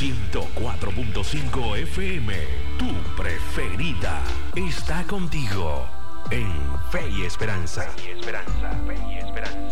104.5 FM, tu preferida, está contigo en Fe y Esperanza. Fe y Esperanza, Fe y Esperanza.